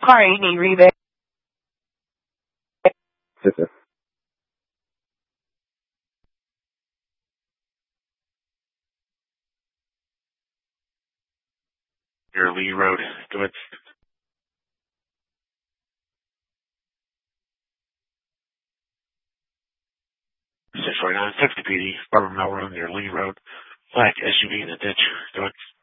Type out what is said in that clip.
Sorry, need rebate. Your Lee Road. Go ahead. 649 60 PD, Barbara Mill Road near Lee Road. Black SUV in the ditch. Go ahead.